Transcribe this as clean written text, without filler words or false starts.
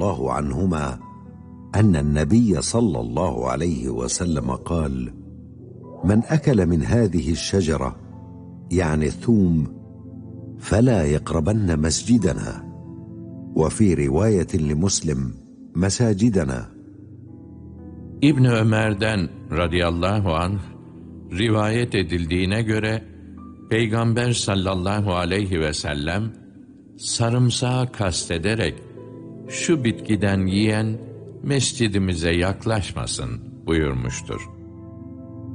الله عنهما أن النبي صلى الله عليه وسلم قال: من أكل من هذه الشجرة يعني الثوم فلا يقربن مسجدنا، وفي رواية لمسلم مساجدنا. İbn Ömer'den radıyallahu anh rivayet edildiğine göre Peygamber sallallahu aleyhi ve sellem sarımsağı kastederek şu bitkiden yiyen mescidimize yaklaşmasın buyurmuştur.